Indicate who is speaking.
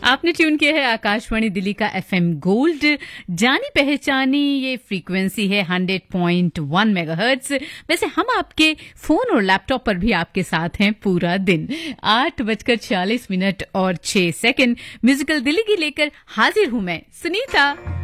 Speaker 1: आपने ट्यून किया है आकाशवाणी दिल्ली का एफएम गोल्ड। जानी पहचानी ये फ्रीक्वेंसी है 100.1 मेगाहर्ट्ज। वैसे हम आपके फोन और लैपटॉप पर भी आपके साथ हैं पूरा दिन। 8:46 और 6 सेकंड म्यूजिकल दिल्ली की लेकर हाजिर हूं मैं सुनीता।